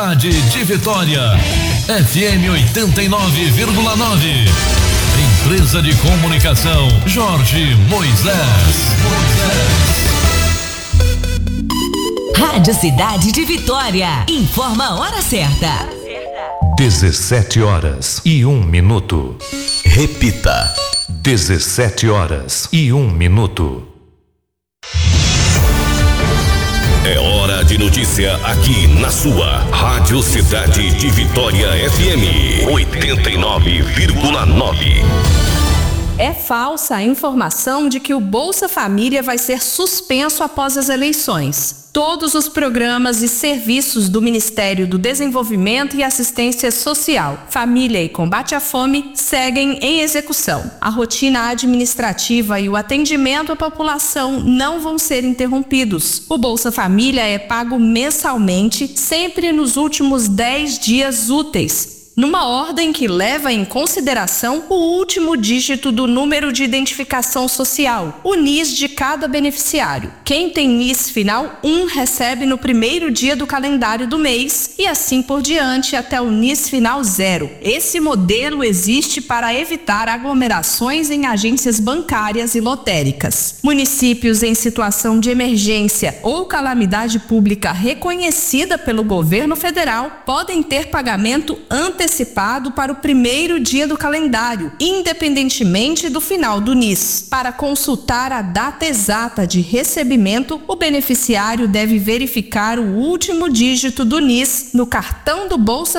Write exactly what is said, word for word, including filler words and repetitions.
De Vitória, F M oitenta e nove vírgula nove. Empresa de Comunicação Jorge Moisés. Rádio Cidade de Vitória. Informa a hora certa. dezessete horas e um minuto. Repita. dezessete horas e um minuto. É hora de notícia aqui na sua Rádio Cidade de Vitória F M oitenta e nove vírgula nove. É falsa a informação de que o Bolsa Família vai ser suspenso após as eleições. Todos os programas e serviços do Ministério do Desenvolvimento e Assistência Social, Família e Combate à Fome seguem em execução. A rotina administrativa e o atendimento à população não vão ser interrompidos. O Bolsa Família é pago mensalmente, sempre nos últimos dez dias úteis, numa ordem que leva em consideração o último dígito do número de identificação social, o N I S de cada beneficiário. Quem tem N I S final um recebe no primeiro dia do calendário do mês e assim por diante até o N I S final zero. Esse modelo existe para evitar aglomerações em agências bancárias e lotéricas. Municípios em situação de emergência ou calamidade pública reconhecida pelo governo federal podem ter pagamento antecipado antecipado para o primeiro dia do calendário, independentemente do final do N I S. Para consultar a data exata de recebimento, o beneficiário deve verificar o último dígito do N I S no cartão do Bolsa